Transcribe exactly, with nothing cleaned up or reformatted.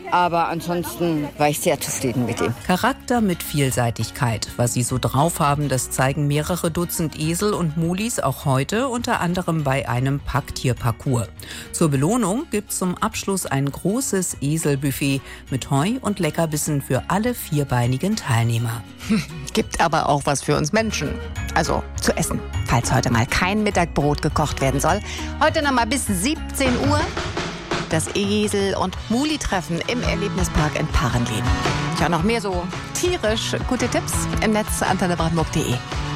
Aber ansonsten war ich sehr zufrieden mit ihm. Charakter mit Vielseitigkeit. Was sie so drauf haben, das zeigen mehrere Dutzend Esel und Mulis auch heute, unter anderem bei einem Packtierparcours. Zur Belohnung gibt's zum Abschluss ein großes Eselbuffet mit Heu und Leckerbissen für alle vierbeinigen Teilnehmer. Gibt aber auch was für uns Menschen. Also zu essen, falls heute mal kein Mittagbrot gekocht werden soll. Heute noch mal bis siebzehn Uhr. Das Esel- und Muli-Treffen im Erlebnispark in Parrenleden. Ja, noch mehr so tierisch gute Tipps im Netz antenne brandenburg punkt de.